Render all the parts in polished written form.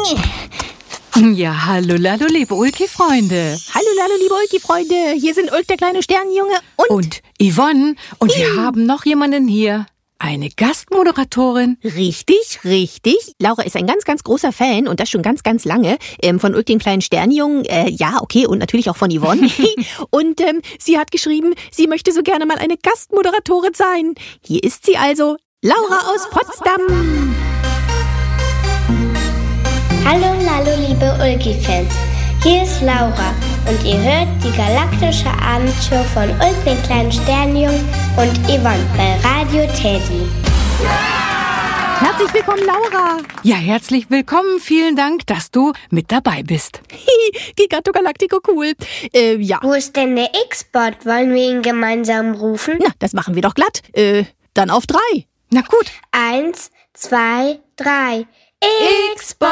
Ja, hallo, liebe Ulki-Freunde. Hallo, liebe Ulki-Freunde. Hier sind Ulk, der kleine Sternenjunge und Yvonne. Und wir haben noch jemanden hier. Eine Gastmoderatorin. Richtig. Laura ist ein ganz, ganz großer Fan und das schon ganz, ganz lange von Ulk, dem kleinen Sternenjungen. Ja, okay, und natürlich auch von Yvonne. Und sie hat geschrieben, sie möchte so gerne mal eine Gastmoderatorin sein. Hier ist sie also, Laura aus Potsdam. Hallo, liebe Ulki-Fans. Hier ist Laura und ihr hört die galaktische Abendshow von Ulk, den kleinen Sternenjungen und Yvonne bei Radio Teddy. Herzlich willkommen, Laura. Ja, herzlich willkommen. Vielen Dank, dass du mit dabei bist. Giganto Galactico, cool. Ja. Wo ist denn der X-Bot? Wollen wir ihn gemeinsam rufen? Na, das machen wir doch glatt. Dann auf 3. Na gut. 1, 2, 3. X-Bot!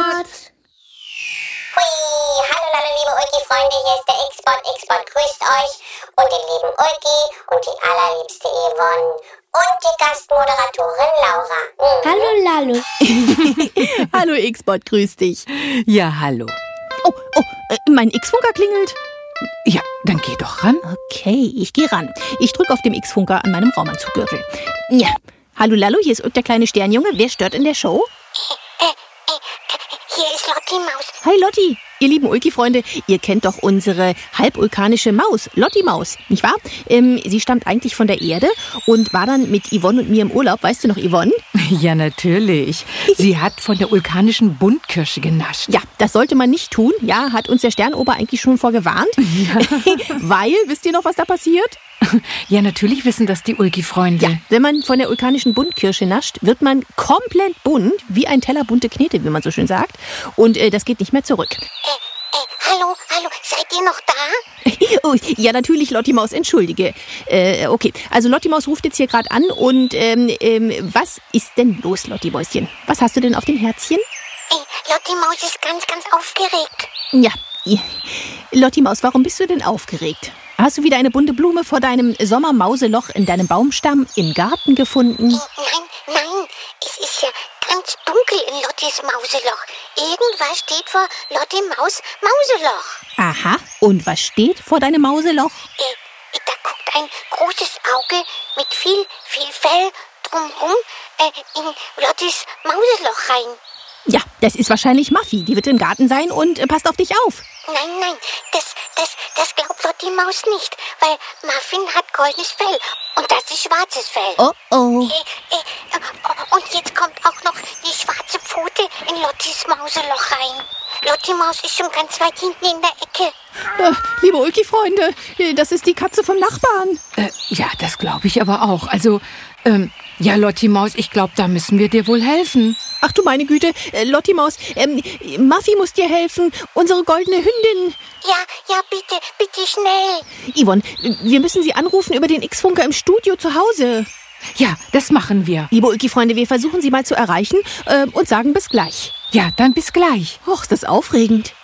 Hui, hallo, liebe Ulki-Freunde, hier ist der X-Bot. X-Bot grüßt euch und den lieben Ulki und die allerliebste Yvonne und die Gastmoderatorin Laura. Hallo. Hallo X-Bot, grüß dich. Ja, hallo. Oh, mein X-Funker klingelt. Ja, dann geh doch ran. Okay, ich gehe ran. Ich drücke auf dem X-Funker an meinem Raumanzuggürtel. Ja. Hallo, hier ist Ulk, der kleine Sternenjunge. Wer stört in der Show? Hier ist Lotti Maus. Hi Lotti, ihr lieben Ulki-Freunde, ihr kennt doch unsere halbvulkanische Maus, Lotti Maus, nicht wahr? Sie stammt eigentlich von der Erde und war dann mit Yvonne und mir im Urlaub, weißt du noch, Yvonne? Ja, natürlich. Sie hat von der vulkanischen Buntkirsche genascht. Ja, das sollte man nicht tun, ja, hat uns der Sternober eigentlich schon vorgewarnt. Ja. Weil, wisst ihr noch, was da passiert? Ja, natürlich wissen das die Ulki-Freunde. Ja, wenn man von der vulkanischen Buntkirsche nascht, wird man komplett bunt, wie ein Teller bunte Knete, wie man so schön sagt. Und das geht nicht mehr zurück. Hallo, seid ihr noch da? Oh, ja, natürlich, Lotti Maus, entschuldige. Okay, also Lotti Maus ruft jetzt hier gerade an und was ist denn los, Lotti Mäuschen? Was hast du denn auf dem Herzchen? Lotti Maus ist ganz, ganz aufgeregt. Ja, Lotti Maus, warum bist du denn aufgeregt? Hast du wieder eine bunte Blume vor deinem Sommermauseloch in deinem Baumstamm im Garten gefunden? Nein, es ist ja ganz dunkel in Lottis Mauseloch. Irgendwas steht vor Lotti Maus Mauseloch. Aha, und was steht vor deinem Mauseloch? Da guckt ein großes Auge mit viel Fell drumherum in Lottis Mauseloch rein. Ja, das ist wahrscheinlich Muffy. Die wird im Garten sein und passt auf dich auf. Nein, das glaubt Lotti Maus nicht, weil Muffin hat goldenes Fell und das ist schwarzes Fell. Oh. Und jetzt kommt auch noch die schwarze Pfote in Lottis Mauseloch rein. Lotti Maus ist schon ganz weit hinten in der Ecke. Liebe Ulki-Freunde, das ist die Katze vom Nachbarn. Ja, das glaube ich aber auch. Also, ja, Lotti Maus, ich glaube, da müssen wir dir wohl helfen. Ach du meine Güte, Lotti Maus, Muffy muss dir helfen, unsere goldene Hündin. Ja, bitte schnell. Yvonne, wir müssen sie anrufen über den X-Funker im Studio zu Hause. Ja, das machen wir. Liebe Ulki-Freunde, wir versuchen sie mal zu erreichen und sagen bis gleich. Ja, dann bis gleich. Och, ist das aufregend.